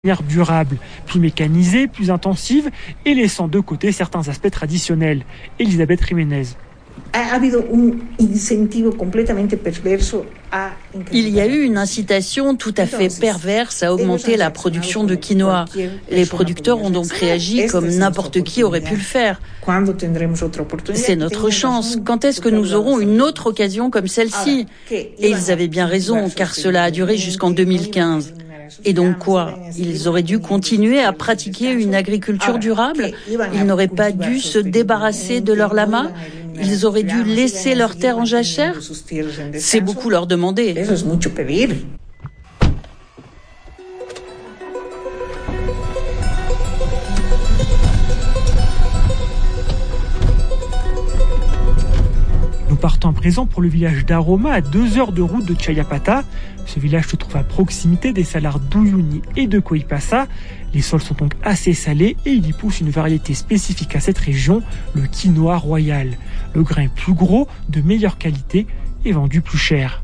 manière durable, plus mécanisée, plus intensive et laissant de côté certains aspects traditionnels. Elisabeth Jiménez. Il y a eu une incitation tout à fait perverse à augmenter la production de quinoa. Les producteurs ont donc réagi comme n'importe qui aurait pu le faire. C'est notre chance. Quand est-ce que nous aurons une autre occasion comme celle-ci ? Et ils avaient bien raison, car cela a duré jusqu'en 2015. Et donc quoi ? Ils auraient dû continuer à pratiquer une agriculture durable ? Ils n'auraient pas dû se débarrasser de leurs lamas ? Ils auraient dû laisser leurs terres en jachère ? C'est beaucoup leur demander. Nous partons à présent pour le village d'Aroma, à 2 heures de route de Chayapata. Ce village se trouve à proximité des salars d'Uyuni et de Coipassa. Les sols sont donc assez salés et il y pousse une variété spécifique à cette région, le quinoa royal. Le grain est plus gros, de meilleure qualité et vendu plus cher.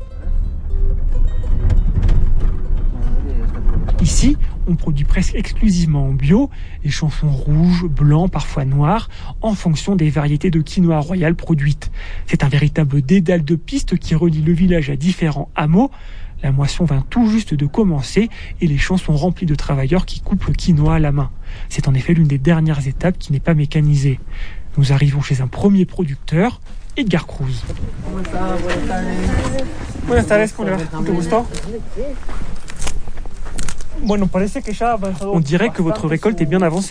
Ici, on produit presque exclusivement en bio. Les champs sont rouges, blancs, parfois noirs, en fonction des variétés de quinoa royal produites. C'est un véritable dédale de pistes qui relie le village à différents hameaux. La moisson vient tout juste de commencer et les champs sont remplis de travailleurs qui coupent le quinoa à la main. C'est en effet l'une des dernières étapes qui n'est pas mécanisée. Nous arrivons chez un premier producteur, Edgar Cruz. Buenas tardes, ¿cómo le va? ¿Te gustó? On dirait que votre récolte est bien avancée.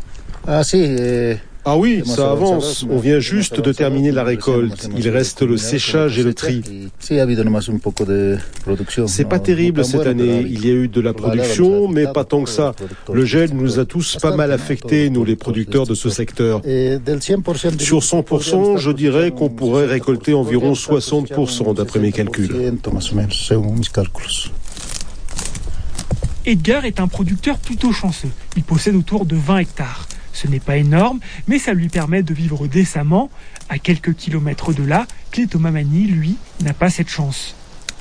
Ah oui, ça avance. On vient juste de terminer la récolte. Il reste le séchage et le tri. C'est pas terrible cette année. Il y a eu de la production, mais pas tant que ça. Le gel nous a tous pas mal affectés, nous les producteurs de ce secteur. Sur 100%, je dirais qu'on pourrait récolter environ 60% d'après mes calculs. Edgar est un producteur plutôt chanceux. Il possède autour de 20 hectares. Ce n'est pas énorme, mais ça lui permet de vivre décemment. À quelques kilomètres de là, Cléto Mamani, lui, n'a pas cette chance.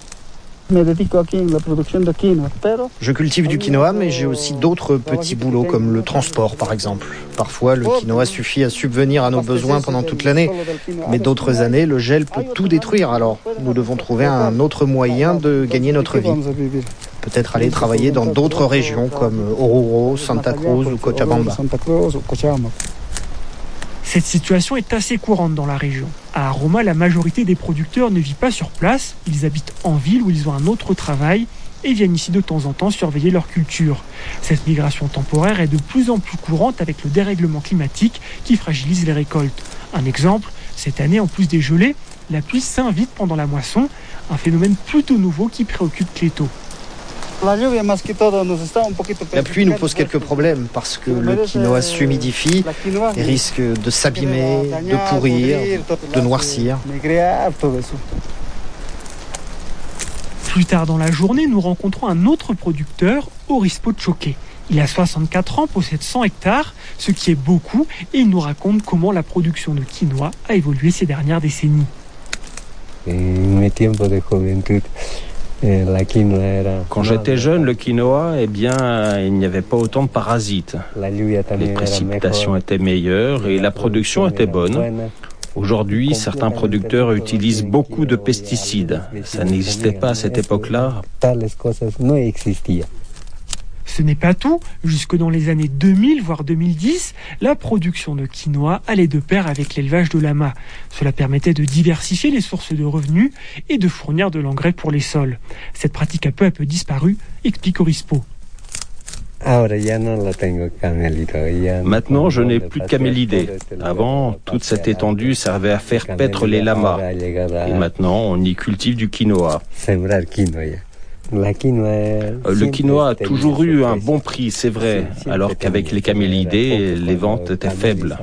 Je cultive du quinoa, mais j'ai aussi d'autres petits boulots, comme le transport par exemple. Parfois, le quinoa suffit à subvenir à nos besoins pendant toute l'année, mais d'autres années, le gel peut tout détruire, alors nous devons trouver un autre moyen de gagner notre vie. Peut-être aller travailler dans d'autres régions, comme Oruro, Santa Cruz ou Cochabamba. Cette situation est assez courante dans la région. À Aroma, la majorité des producteurs ne vit pas sur place. Ils habitent en ville où ils ont un autre travail et viennent ici de temps en temps surveiller leur culture. Cette migration temporaire est de plus en plus courante avec le dérèglement climatique qui fragilise les récoltes. Un exemple, cette année, en plus des gelées, la pluie s'invite pendant la moisson, un phénomène plutôt nouveau qui préoccupe Cléto. La pluie nous pose quelques problèmes parce que le quinoa s'humidifie et risque de s'abîmer, de pourrir, de noircir. Plus tard dans la journée, nous rencontrons un autre producteur, Orispo Choqué. Il a 64 ans, possède 100 hectares, ce qui est beaucoup, et il nous raconte comment la production de quinoa a évolué ces dernières décennies. Quand j'étais jeune, le quinoa, il n'y avait pas autant de parasites. Les précipitations étaient meilleures et la production était bonne. Aujourd'hui, certains producteurs utilisent beaucoup de pesticides. Ça n'existait pas à cette époque-là. Ce n'est pas tout. Jusque dans les années 2000, voire 2010, la production de quinoa allait de pair avec l'élevage de lamas. Cela permettait de diversifier les sources de revenus et de fournir de l'engrais pour les sols. Cette pratique a peu à peu disparu, explique Orispo. Maintenant, je n'ai plus de camélidés. Avant, toute cette étendue servait à faire paître les lamas. Et maintenant, on y cultive du quinoa. Le quinoa a toujours eu un bon prix, c'est vrai, alors qu'avec les camélidés, les ventes étaient faibles.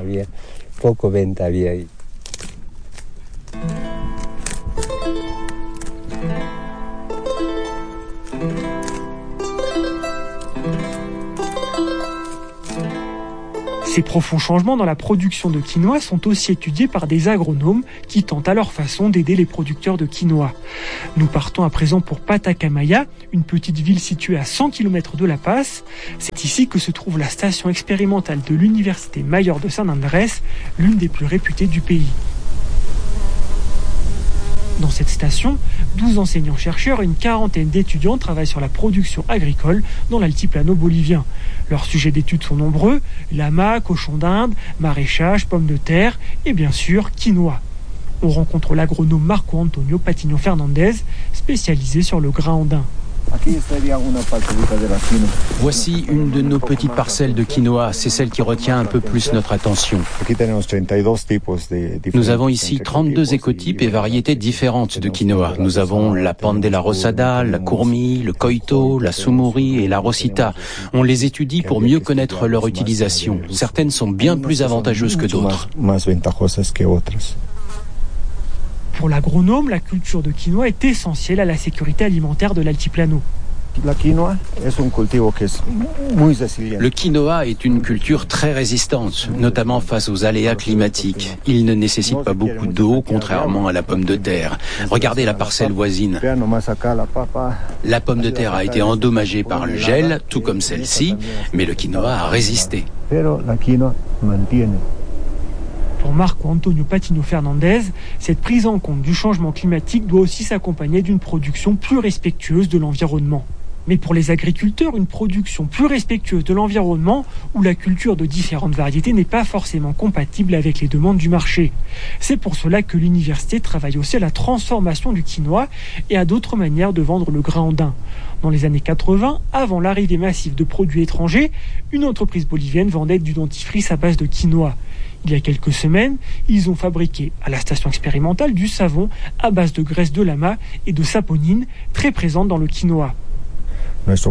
Ces profonds changements dans la production de quinoa sont aussi étudiés par des agronomes qui tentent à leur façon d'aider les producteurs de quinoa. Nous partons à présent pour Patacamaya, une petite ville située à 100 km de La Paz. C'est ici que se trouve la station expérimentale de l'Université Mayor de San Andrés, l'une des plus réputées du pays. Dans cette station, 12 enseignants-chercheurs et une quarantaine d'étudiants travaillent sur la production agricole dans l'altiplano bolivien. Leurs sujets d'études sont nombreux: lama, cochon d'Inde, maraîchage, pommes de terre et bien sûr quinoa. On rencontre l'agronome Marco Antonio Patiño Fernandez, spécialisé sur le grain andin. Voici une de nos petites parcelles de quinoa, c'est celle qui retient un peu plus notre attention. Nous avons ici 32 écotypes et variétés différentes de quinoa. Nous avons la pan de la rosada, la courmille, le coito, la sumuri et la rosita. On les étudie pour mieux connaître leur utilisation. Certaines sont bien plus avantageuses que d'autres. Pour l'agronome, la culture de quinoa est essentielle à la sécurité alimentaire de l'altiplano. Le quinoa est une culture très résistante, notamment face aux aléas climatiques. Il ne nécessite pas beaucoup d'eau, contrairement à la pomme de terre. Regardez la parcelle voisine. La pomme de terre a été endommagée par le gel, tout comme celle-ci, mais le quinoa a résisté. Pour Marco Antonio Patiño Fernandez, cette prise en compte du changement climatique doit aussi s'accompagner d'une production plus respectueuse de l'environnement. Mais pour les agriculteurs, une production plus respectueuse de l'environnement ou la culture de différentes variétés n'est pas forcément compatible avec les demandes du marché. C'est pour cela que l'université travaille aussi à la transformation du quinoa et à d'autres manières de vendre le grain andin. Dans les années 80, avant l'arrivée massive de produits étrangers, une entreprise bolivienne vendait du dentifrice à base de quinoa. Il y a quelques semaines, ils ont fabriqué à la station expérimentale du savon à base de graisse de lama et de saponine, très présente dans le quinoa. Notre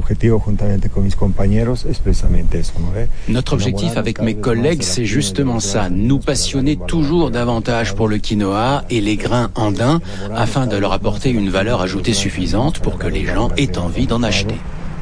objectif avec mes collègues, c'est justement ça, nous passionner toujours davantage pour le quinoa et les grains andins afin de leur apporter une valeur ajoutée suffisante pour que les gens aient envie d'en acheter.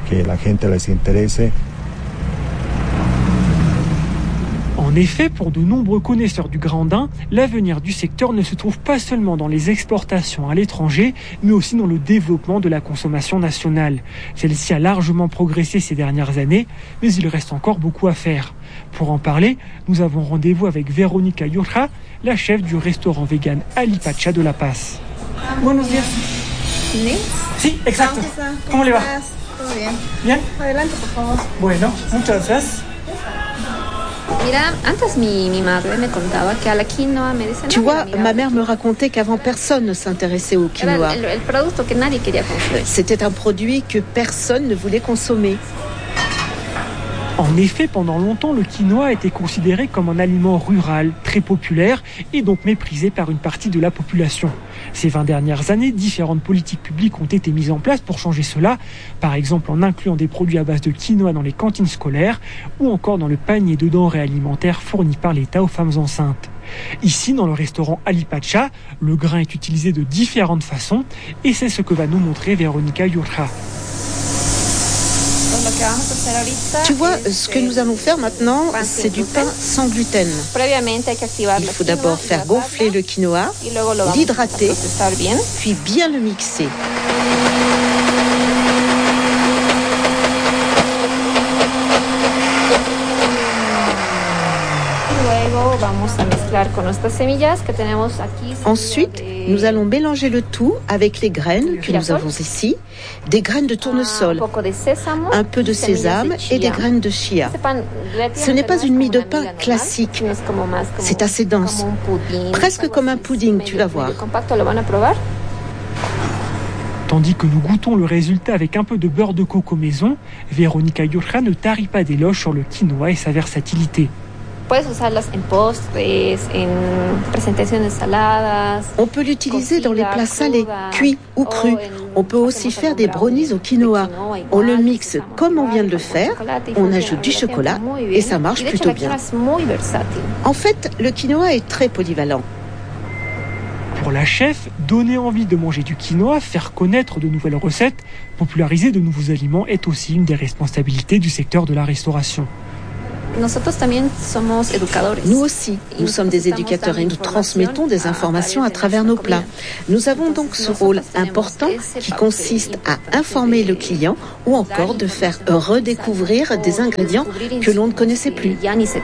En effet, pour de nombreux connaisseurs du grain andin, l'avenir du secteur ne se trouve pas seulement dans les exportations à l'étranger, mais aussi dans le développement de la consommation nationale. Celle-ci a largement progressé ces dernières années, mais il reste encore beaucoup à faire. Pour en parler, nous avons rendez-vous avec Verónica Yurja, la chef du restaurant vegan Alipacha de La Paz. Buenos días. Sí, exacto. ¿Cómo le va? Todo bien. Bien. Adelante, por favor. Bueno, muchas gracias. Tu vois, ma mère me racontait qu'avant personne ne s'intéressait au quinoa. C'était un produit que personne ne voulait consommer. En effet, pendant longtemps, le quinoa a été considéré comme un aliment rural, très populaire et donc méprisé par une partie de la population. Ces 20 dernières années, différentes politiques publiques ont été mises en place pour changer cela, par exemple en incluant des produits à base de quinoa dans les cantines scolaires ou encore dans le panier de denrées alimentaires fourni par l'État aux femmes enceintes. Ici, dans le restaurant Alipacha, le grain est utilisé de différentes façons et c'est ce que va nous montrer Verónica Yurja. Tu vois, ce que nous allons faire maintenant, c'est du pain sans gluten. Il faut d'abord faire gonfler le quinoa, l'hydrater, puis bien le mixer. Ensuite, nous allons mélanger le tout avec les graines que nous avons ici, des graines de tournesol, un peu de sésame et des graines de chia. Ce n'est pas une mie de pain classique, c'est assez dense, presque comme un pudding, tu vas voir. Tandis que nous goûtons le résultat avec un peu de beurre de coco maison, Verónica Yurja ne tarit pas d'éloges sur le quinoa et sa versatilité. On peut l'utiliser dans les plats salés, cuits ou crus. On peut aussi faire des brownies au quinoa. On le mixe comme on vient de le faire, on ajoute du chocolat et ça marche plutôt bien. En fait, le quinoa est très polyvalent. Pour la chef, donner envie de manger du quinoa, faire connaître de nouvelles recettes, populariser de nouveaux aliments est aussi une des responsabilités du secteur de la restauration. Nous aussi, nous sommes des éducateurs et nous transmettons des informations à travers nos plats. Nous avons donc ce rôle important qui consiste à informer le client ou encore de faire redécouvrir des ingrédients que l'on ne connaissait plus.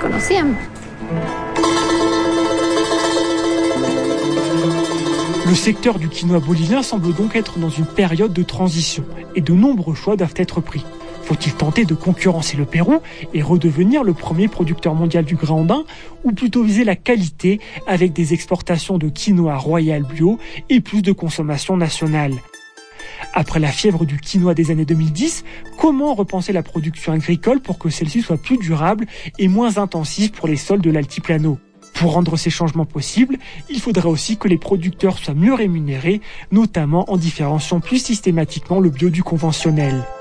Le secteur du quinoa bolivien semble donc être dans une période de transition et de nombreux choix doivent être pris. Faut-il tenter de concurrencer le Pérou et redevenir le premier producteur mondial du grain andin ou plutôt viser la qualité avec des exportations de quinoa royal bio et plus de consommation nationale ? Après la fièvre du quinoa des années 2010, comment repenser la production agricole pour que celle-ci soit plus durable et moins intensive pour les sols de l'altiplano ? Pour rendre ces changements possibles, il faudrait aussi que les producteurs soient mieux rémunérés, notamment en différenciant plus systématiquement le bio du conventionnel.